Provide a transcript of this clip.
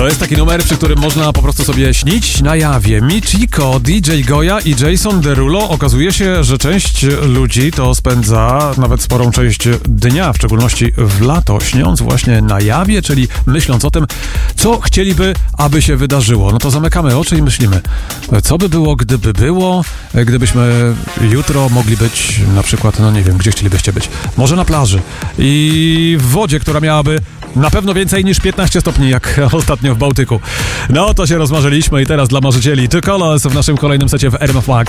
To jest taki numer, przy którym można po prostu sobie śnić na jawie. Michiko, DJ Goja i Jason Derulo. Okazuje się, że część ludzi to spędza nawet sporą część dnia, w szczególności w lato, śniąc właśnie na jawie, czyli myśląc o tym, co chcieliby, aby się wydarzyło. No to zamykamy oczy i myślimy, co by było, gdyby było, gdybyśmy jutro mogli być na przykład, no nie wiem, gdzie chcielibyście być. Może na plaży i w wodzie, która miałaby na pewno więcej niż 15 stopni, jak ostatnio w Bałtyku. No to się rozmarzyliśmy i teraz dla marzycieli The Colors w naszym kolejnym secie w RMF Max.